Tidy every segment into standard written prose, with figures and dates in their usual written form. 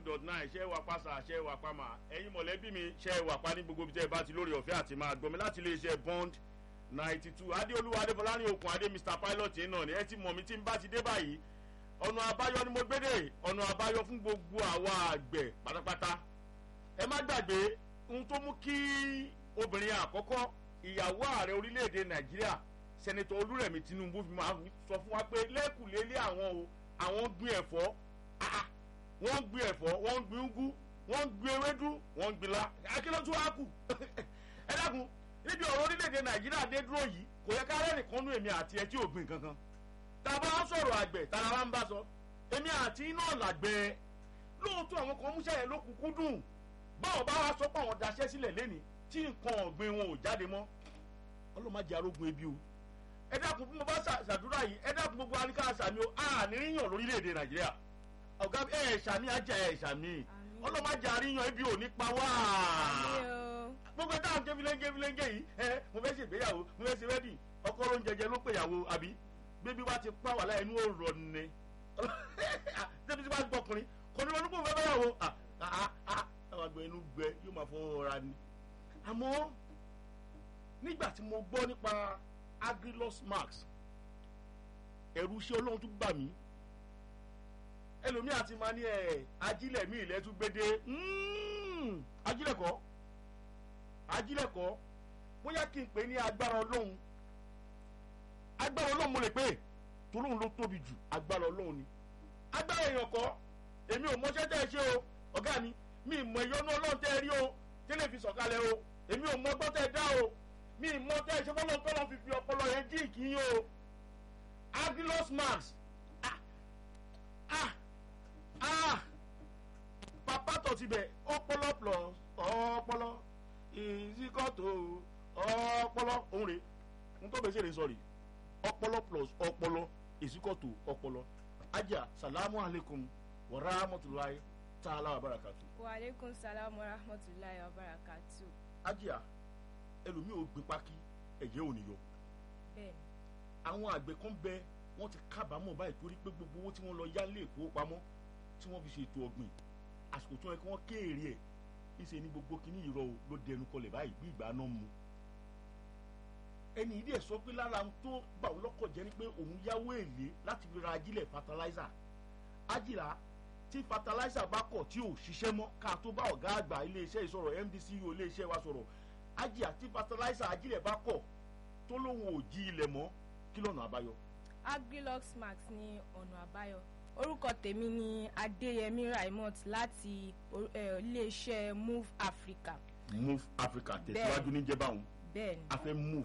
92.9 ṣe wà pàṣà ṣe wà pàmà ẹ̀yin mọ̀lẹ́bí mi ṣe wà pa ní gbogbo bíjẹ́ bá ti lórí ọ̀fẹ́ àti máa gbọ́mi láti iléeṣẹ́ Bond 92 adéolúwa adéfọlárin okùn adé Mr Pilot náà ni ẹ ti mọ̀ mi tí n bá ti dé báyìí ọ̀nà àbáyọ ni mo gbédè ọ̀nà àbáyọ fún gbogbo àwa àgbẹ̀ pátápátá ẹ má gbàgbé ohun tó mú kí obìnrin àkọ́kọ́ ìyàwó ààrẹ orílẹ̀-èdè Nàìjíríà sẹ́nitọ̀ Olúrẹ̀mí Tinubu fi máa sọ fún wa pé lẹ́kùlélé àwọn gbin ẹ̀fọ́ wọ́n ń gbin ẹ̀fọ́ wọ́n ń gbin úgú wọ́n ń gbin ewédú wọ́n ń gbin la akílọ́tún á kù ẹ dákun níbi ọ̀rọ̀ orílẹ̀-èdè Nàìjíríà dé dúró yìí kò yẹ ká rẹ́ nìkan nú èmi àti ẹ tí ò gbin kankan tá a bá sọ̀rọ̀ àgbẹ̀ tá a bá ń bá sọ èmi àti iná làgbẹ̀ lóòótọ́ àwọn kan múṣẹ́ yẹn lókùnkún dùn báwọn bá wá sọ pé àwọn daṣẹ́ sílẹ̀ lẹ́ni tí nǹkan ọ̀gbìn wọn ò jáde mọ́ ọlọ́mọdé arógun ebi o ẹ dákun bí mo bá ṣàdúrà yìí ẹ dákun gbogbo aníkà sàmì o àníyàn lórílẹ̀-èdè Nàìjíríà ọ̀gá ẹ̀ṣàmì ajá ẹ̀ṣàmì ọlọ́mọdé àríyàn ibi ò ní pa wá gbogbo ẹ̀dá àwọn gẹ́fìlẹ́ngẹ́ yìí mo fẹ́ ṣe ìgbéyàwó mo fẹ́ ṣe wẹ́dì ọkọ ló ń jẹjẹ ló pèyàwó àbí bébí wá ti pa wà láì inú òrò ni débi tí wọ́n ti gbọkùnrin kò ní wọn nípò fẹ́ bẹ́yàwó àwọn àgbẹ̀ inú gbẹ yóò máa fọwọ́ ra ni. àmọ́ nígbà tí mo gbọ́ nípa Agrilox Max ẹ̀rù iṣẹ́ Ọlọ́run tún bà mí ẹlòmíà ti máa ní ajílẹ̀ mi ilẹ̀ tún gbédè ajílẹ̀ kọ́ bóyá kí n pè ní agbára Ọlọ́run mo lè pè tolóhun ló tóbi jù agbára Ọlọ́run ni agbára èèyàn kọ́ èmi ò mọṣẹ́ tẹ́ ẹ ṣe o ọ̀gá mi mi ì mọ ìyọnu Ọlọ́run tẹ́ ẹ rí o tẹ́lẹ̀ fi sọ̀kalẹ̀ o èmi ò mọ ọgbọ́n tẹ́ ẹ dá o mi ì mọ tẹ́ ẹ ṣe fọ́lọ́ tọ́lọ́ fi fi ọpọlọ yẹn jí ìkíyín o Agrilox Max papa tó ti bẹ̀ ọpọlọ plus ọpọlọ ìsíkọ́tò ọpọlọ òun rè ń tó bẹ̀ ṣe lè sọ̀rì ọpọlọ plus ọpọlọ ìsíkọ́tò ọpọlọ ajá salamu alaikum wa rahmatulahi ta'ala wa barakatu. wa alaikum salam wa rahmatulahi wa barakatu. ajá ẹlòmíì ò gbé pákí ẹ̀jẹ̀ ò ní yọ. bẹ́ẹ̀ni. àwọn àgbẹ̀ kan bẹ wọ́n ti kábàámọ̀ báyìí torí pé gbogbo owó tí wọ́n lọ yá lé ìfowópamọ́ tí wọ́n fi ṣe ètò ọ̀gbìn àsìkò tí wọ́n yẹ kí wọ́n kéèrè ẹ̀ ìṣe ní gbogbo kíní ìrọ̀ ló dẹnu kọlẹ̀ báyìí bí ìgbà náà mu. ẹni ìdí ẹ̀ sọ pé lára ohun tó bà ó lọ́kọ̀ jẹ́ ni pé òun yáwó èlé láti fi ra ajílẹ̀ fertilizer ajílà tí fertilizer bá kọ̀ tí ò ṣiṣẹ́ mọ́ ká tó bá ọ̀gá àgbà iléeṣẹ́ ìsọ̀rọ̀ MDCU iléeṣẹ́ wa sọ̀rọ̀ ajílà tí fertilizer ajílẹ̀ bá kọ̀ tó lóun ò jí ilẹ̀ mọ́ kí lọ́nà àbáyọ. Agrilox Max ní ọ̀nà àbáyọ orúkọ tèmi ni Adéyẹmí Raimot láti iléeṣẹ́ Move Africa. Move Africa tẹ̀síwájú ní jẹ́bà wọn. bẹ́ẹ̀ni a fẹ́ move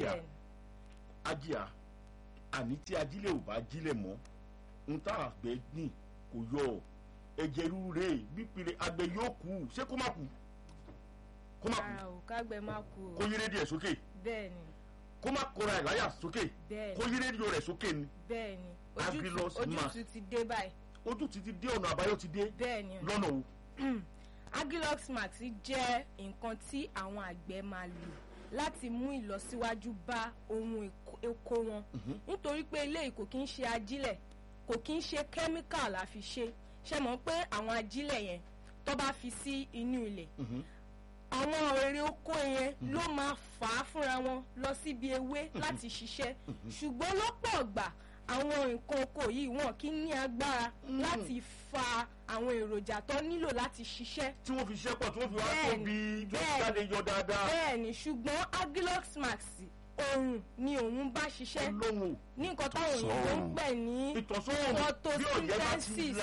ajíà àní tí ajílẹ̀ ò bá jílẹ̀ mọ́ ń tá àgbẹ̀ gbìn kò yọ ẹ̀jẹ̀ rúru rẹ̀ bípire àgbẹ̀ yóò kú ṣé kó má kú ara ò kágbẹ̀ má kú o kó yí rédíò ẹ̀ sókè bẹ́ẹ̀ni kó má kóra ẹ̀ láyà sókè kó yí rédíò rẹ̀ sókè ni. bẹ́ẹ̀ni Agrilox Max ojútùú ti dé báyìí. ojútùú ti dé ọ̀nà àbáyọ ti dé. bẹ́ẹ̀ni lọ́nà wo. Agrilox Max jẹ́ nǹkan tí àwọn àgbẹ̀ máa lò láti mú ìlọsíwájú bá ohun eko wọn nítorí pé eléyìí kò kí ń ṣe ajílẹ̀ kò kí ń ṣe kẹ́míkà la fi ṣe mọ̀ pé àwọn ajílẹ̀ yẹn tó bá fi sí inú ilẹ̀ àwọn èrè oko yẹn ló máa fà á fúnra wọn lọ síbi ewé láti ṣiṣẹ́ ṣùgbọ́n lọ́pọ̀ ọ̀gbà àwọn nǹkan oko yìí wọn kì í ní agbára láti fa àwọn èròjà tó nílò láti ṣiṣẹ́. tí wọ́n fi ṣiṣẹ́ pọ̀ tí wọ́n fi wá tóbi tó ti jáde yọ dáadáa. bẹ́ẹ̀ni ṣùgbọ́n Agrilox Max òun ni òun bá ṣiṣẹ́ ní nǹkan táwọn òyìnbó ń pè ní photosynthesis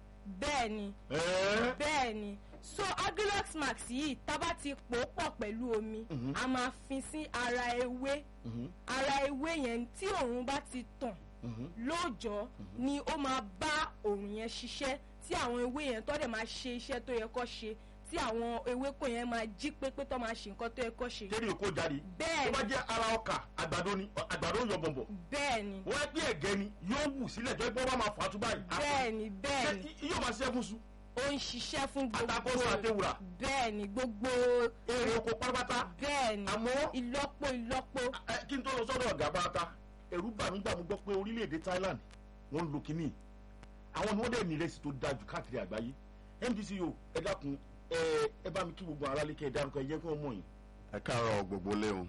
bẹ́ẹ̀ni so Agrilox Max yìí tábà ti pò pọ̀ pẹ̀lú omi a máa fi sí ara ewé yẹn tí òun bá ti tàn lóòjọ́ ni ó máa bá òrùn yẹn ṣiṣẹ́ tí àwọn ewé yẹn tó dẹ̀ máa ṣe iṣẹ́ tó yẹ kó ṣe tí àwọn ewéko yẹn máa jí pépé tó máa ṣe nǹkan tó yẹ kó ṣe. kéde òkú jáde. bẹ́ẹ̀ni tó bá jẹ́ ara ọkà àgbàdo ni àgbàdo yọ bọ̀m̀bọ̀. bẹ́ẹ̀ni wọ́n á gbé ẹ̀gẹ́ ni yóò wù sílẹ̀ tó ẹgbẹ́ wọn máa fà á tún báyìí. bẹ́ẹ̀ni yóò máa ṣiṣẹ́ fún su. ó ń ṣiṣẹ́ fún gbogbo àtàkóso àtẹwùrà. bẹ́ẹ̀ni gbogbo èrè oko pátápátá. bẹ́ẹ̀ni àmọ́ ìlọ́po. kí n tó lọ sọ́dọ̀ ọ̀gá bàtà ẹ̀rú bà mí gbà mú gbọ́ pé orílẹ̀-èdè Thailand wọ́n ń lo kínní àwọn ni wọ́n dẹ̀ ní ìrẹsì tó dáa jù káàkiri àgbáyé MDCO ẹ dákun ẹ bá mi kí gbogbo aráàlú kẹ́ ẹ dárúkọ ẹ jẹ́ kí wọ́n mọ̀ yín. ẹ káàárọ̀ gbogbo léwu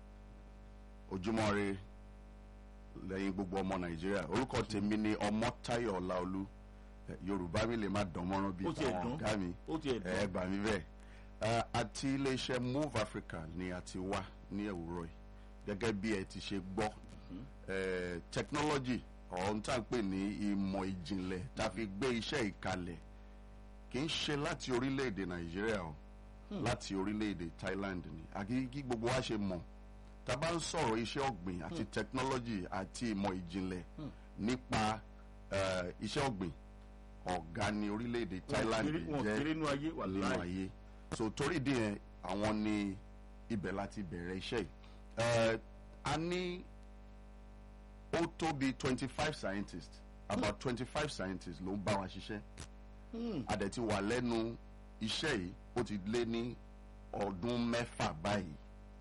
ojúmọ́ ire lẹ́yìn gbogbo ọmọ nàìjíríà orúkọ tèmi ni Ọmọ́táyọ̀ Ọláolú yorùbá mi lè má dán mọ́rán bíi àwọn ọ̀gá mi ẹ gbà mí bẹ́ẹ̀ àti iléeṣẹ́ Move Africa ni a ti wá ní òwúrọ̀ yìí gẹ́gẹ́ bí ẹ ti ṣe gbọ́ technology ọ̀hún tá à ń pè ní ìmọ̀ ìjìnlẹ̀ tá a fi gbé iṣẹ́ ìkalẹ̀ kì í ṣe láti orílẹ̀-èdè nàìjíríà o láti orílẹ̀-èdè Thailand ni àkíkí gbogbo wa ṣe mọ̀ tá a bá ń sọ̀rọ̀ iṣẹ́ ọ̀gbìn àti technology àti ìmọ̀ ìjìnlẹ̀ nípa iṣẹ́ ọ̀gbìn ọ̀gá ní orílẹ̀-èdè Thailand jẹ́ nínú ayé so torí ìdí yẹn àwọn ní ibẹ̀ láti bẹ̀rẹ̀ iṣẹ́ yìí a ní ó tó bí 25 scientists about 25 scientists ló ń bá wa ṣiṣẹ́ a dẹ̀ ti wà lẹ́nu iṣẹ́ yìí ó ti lé ní ọdún 6 báyìí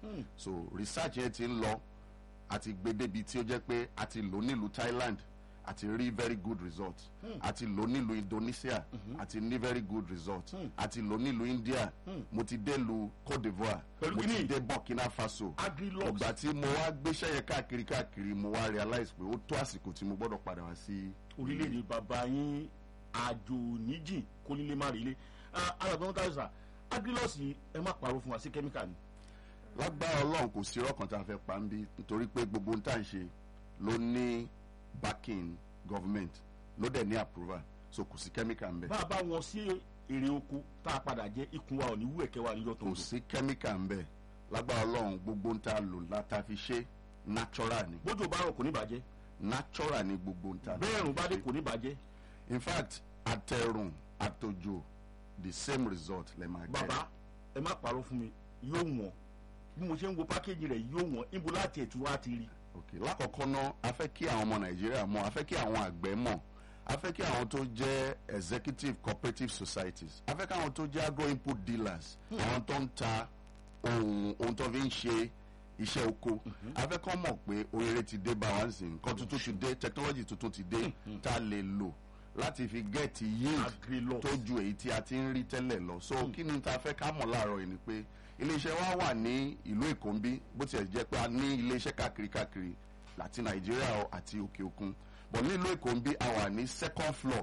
so research yẹn ti ń lọ àti gbé débi tí ó jẹ́ pé a ti lò nílùú Thailand àti rí very good result àti lò nílùú Indonesia àti ní very good result àti lò nílùú India mo ti dé lu Cote d'Ivoire mo ti dé Burkina Faso ọgbà tí mo wá gbéṣẹ́ yẹn káàkiri mo wá realize pé ó tó àsìkò tí mo gbọ́dọ̀ padà wá sí orílẹ̀-èdè bàbá yín àjò níjìn kó nílé má rí ilé alágbọ́n táyọ̀sà Agrilox ẹ má parọ́ fún wa sí kẹ́míkà ni. lágbára Ọlọ́run kò sí ọkàn tá a fẹ́ pa ń bí nítorí pé gbogbo ohun tá à ń ṣe ló ní backing government ló dẹ̀ ní approval so kò sí chemical ń bẹ. bá a bá wọn sí èrè oko tá a padà jẹ ikùn wa ò ní wú ẹ̀kẹ́ wa níjọ́ tó ń lò. kò sí chemical ń bẹ lágbára Ọlọ́run gbogbo ń ta lò láta fi ṣe natural ni. bójú bá rọ kò ní bàjẹ́. natural ni gbogbo ń ta. bẹ́ẹ̀rùn bá dé kò ní bàjẹ́. in fact àtẹ̀rùn àtòjò the same result lè máa jẹ. bàbá ẹ má parọ́ fún mi yóò wọ̀n bí mo ṣe ń wo pákéjì rẹ̀ yóò wọ̀n ibo láti ẹ̀tú wá ti rí. ok lákọ̀ọ́kọ́ náà a fẹ́ kí àwọn ọmọ nàìjíríà mọ̀ a fẹ́ kí àwọn àgbẹ̀ mọ̀ a fẹ́ kí àwọn tó jẹ́ executive cooperative societies a fẹ́ kí àwọn tó jẹ́ agro input dealers àwọn tó ń ta ohun tó fi ń ṣe iṣẹ́ oko a fẹ́ kọ́ mọ̀ pé oríire ti dé bá wa ń sìn nǹkan tuntun ti dé technology tuntun ti dé tá a lè lò láti fi gẹ́ẹ̀tì yield tó ju èyí tí a ti ń rí tẹ́lẹ̀ lọ so kí ni ta fẹ́ ká mọ̀ láàárọ̀ yìí ni pé iléeṣẹ́ wa wà ní ìlú Èkó ń bí bó tiẹ̀ jẹ́ pé a ní iléeṣẹ́ káàkiri láti Nàìjíríà àti òkè òkun but ní ìlú Èkó ń bí a wà ní second floor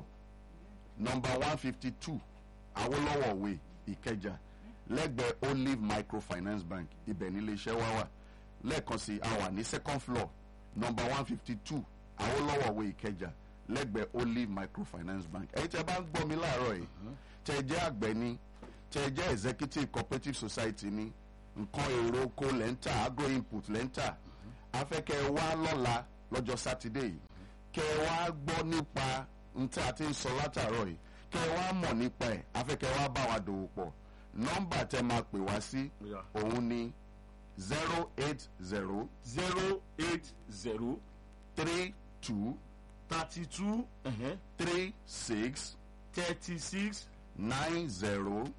number 152 Awólọ́wọ̀ way Ìkẹjà lẹ́gbẹ̀ẹ́ Olive Microfinance Bank ibẹ̀ ní iléeṣẹ́ wa wà lẹ́ẹ̀kan sí a wà ní second floor number 152 Awólọ́wọ̀ way Ìkẹjà lẹ́gbẹ̀ẹ́ Olive Microfinance Bank ẹ̀yin tí a bá ń gbọ́ mi láàárọ̀ yìí tẹ́ ẹ jẹ́ àgbẹ̀ ni tẹ́ ẹ jẹ́ executive cooperative society ni nǹkan èrò oko lẹ́ńtà agro input lẹ́ńtà afẹ́kẹ́ wá lọ́la lọ́jọ́ sátidé yìí kẹ́ ẹ wá gbọ́ nípa ntí a ti ń sọ látàárọ̀ yìí kẹ́ ẹ wá mọ̀ nípa ẹ̀ afẹ́kẹ́ wá bá wa dòwò pọ̀ nọ́mbà tẹ́ máa pè wá sí òun ni 080 32 36 90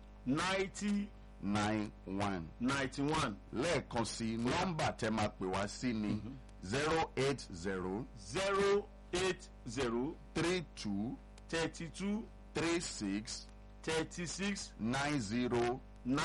91 lẹ́ẹ̀kan sí nọ́mbà tẹ́ máa pè wá sí ni 080 32 36 90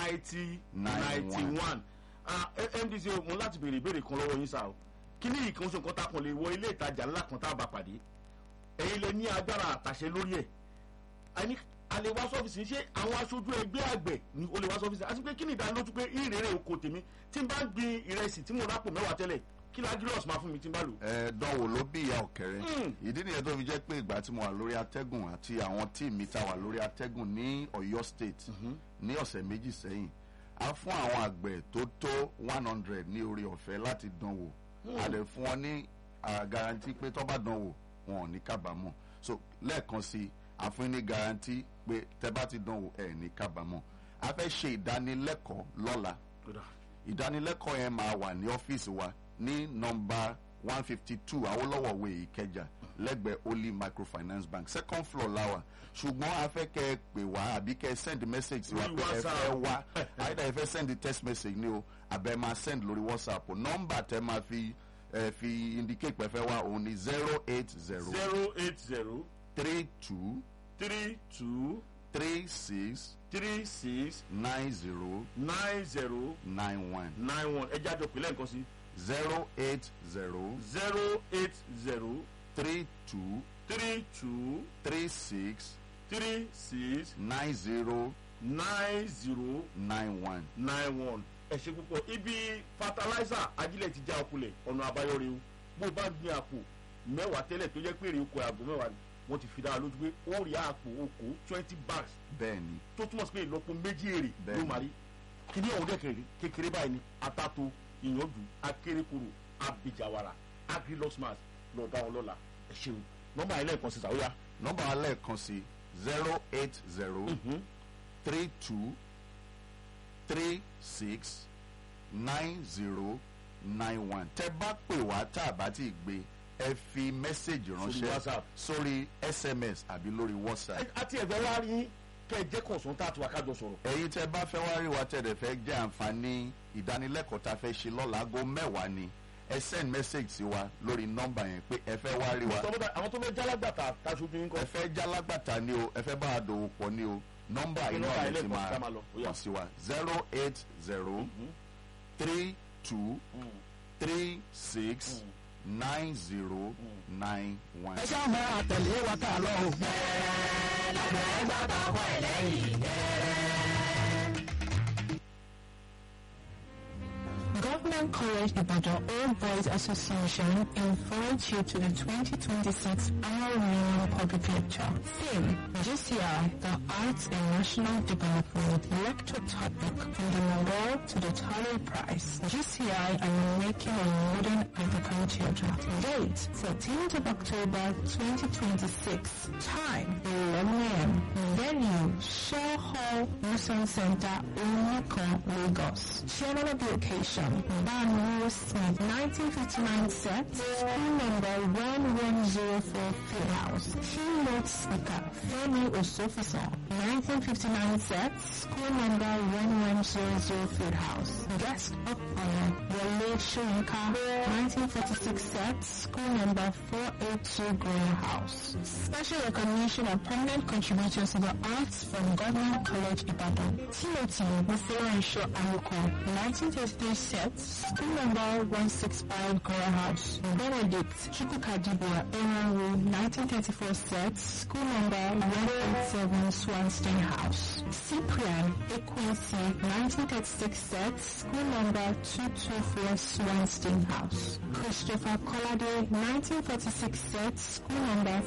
91. MDC mo láti béèrè ìbéèrè kan lọ́wọ́ yín sáà o kí ní ìkan oṣù kan tá a kàn lè wọ ilé ìtajà ńlá kan tá a bá pàdé ẹ̀yin lè ní agbára àtàṣe lórí ẹ̀ a lè wá sọ́fíìsì ṣé àwọn aṣojú ẹgbẹ́ àgbẹ̀ ni ó lè wá sọ́fíìsì àti pé kí ni ìdánilójú pé ìrèrè oko tèmi tí n bá ń gbin ìrẹsì tí mo rápò 10 tẹ́lẹ̀ kí la Agrilox máa fún mi tí n bá lò. dánwò ló bí ìyá ọ̀kẹ́rẹ́ ìdí nìyẹn tó fi jẹ́ pé ìgbà tí mo wà lórí atẹ́gùn àti àwọn tíìmù mi ta wà lórí atẹ́gùn ní Ọ̀yọ́ state ní ọ̀sẹ̀ méjì sẹ́yìn a fún àwọn àgbẹ̀ tó 100 ní orí ọ̀fẹ́ láti dánwò a lè fún wọn ní garanti pé tó bá dánwò wọn ò ní kábàámọ̀ so lẹ́ẹ̀kan sí a fún ní garanti pé tẹ́ bá ti dánwò ẹ̀ ní kábàámọ̀ a fẹ́ ṣe ìdánilẹ́kọ̀ọ́ lọ́la ìdánilẹ́kọ̀ọ́ yẹn máa wà ní ọ́fíìsì wa ní nọ́mbà 152 Awólọ́wọ̀ way Ìkẹjà lẹ́gbẹ̀ẹ́ Olive Microfinance Bank second floor láwà ṣùgbọ́n a fẹ́ kẹ́ ẹ pè wá àbí kẹ́ ẹ send message sí wa pé ẹ fẹ́ wá either ẹ fẹ́ send text message ni o àbẹ̀ máa send lórí WhatsApp o nọ́mbà tẹ́ máa fi indicate pé ẹ fẹ́ wá òun ni 080 32 32 36 36 90 90 91 91 ẹ jájọ pé lẹ́ǹkan sí 080 080 32 32 36 36 90 90 91. 91 ẹ ṣe púpọ̀ ibi fertilizer ajílẹ̀ ti já ọkulẹ̀ ọ̀nà àbáyọrí o bó bá gbin àpò mẹ́wàá tẹ́lẹ̀ tó jẹ́ pé èrè oko àgbò mẹ́wàá ni wọ́n ti fi dára lójú pé ó rí àpò oko 20 bags bẹ́ẹ̀ni tó túmọ̀ sí pé ìlọ́po méjì èrè ló Bẹ́ẹ̀ni. máa rí kíní ọ̀hún dẹ́kẹ̀rẹ́ kékeré báyìí ni atato ìyànjú akérèkòrò abijawara agriloxmas lọ́ọ̀dá wọn lọ́la ẹ ṣeun nọ́mbà ilé ẹ̀kan sísà ó yá. nọ́mbà alẹ́ kan sí 080 32 36 90 91. tẹ́ bá pè wá tá a bá ti gbé ẹ fi mẹ́sẹ̀gì ránṣẹ́ WhatsApp. sórí SMS àbí lórí WhatsApp. àti ẹ̀fẹ̀ wá rí kẹ́ ẹ jẹ́ kọ̀ọ̀sán àti wákàjọ sọ̀rọ̀. ẹ̀yin tẹ́ bá fẹ́ wá rí wa tẹ̀lé fẹ́ jẹ́ àǹfààní ìdánilẹ́kọ̀ọ́ tá a fẹ́ ṣe lọ́la aago 10 ni ẹ send message sí wa lórí nọ́mbà yẹn pé ẹ fẹ́ wá rí wa. àwọn tó fẹ́ jálágbàtà taṣojú yín kọ́. ẹ fẹ́ jálágbàtà ni o ẹ fẹ́ bá a dòwò pọ̀ ni o nọ́mbà yìí náà lè ti máa kàn sí wa 080 32 36 90 91. ẹ ṣáà máa tẹ̀lé wa ká lọ o. lábẹ́ bàbá wa ẹlẹ́yìn Government College Ibadan Old Boys Association invites you to the 2026 Annual Renewal Public Lecture. Theme, GCI, the Arts and National Development. Lecture topic, from the Nobel to the Tolly Prize. GCI and the Making of Modern African Children. Date, 14th of October 2026. Time, 11 a.m. Venue, Shell Hall, Muson Center, Umiko, Lagos. Chairman of the occasion, Banu Smith, 1959 set, school number 1104 Fieldhouse. Keynote speaker, Femi Osofisa, 1959 set, school number 1100 Fieldhouse. Guest of honor, Wale Shoyinka, 1946 set, school number 482 Green House. Special recognition of permanent contributors to the arts from Government College Ibadan. Timothy Bufuranso Ayoko, 1933 set, school number 165 Gora House. Benedict Chukukadibia Emeru, 1934 set, school number 187 Swanstein House. Cyprian Equincy, 1936 set, school number 224 Swanstein House. Christopher Kolade, 1946 set, school number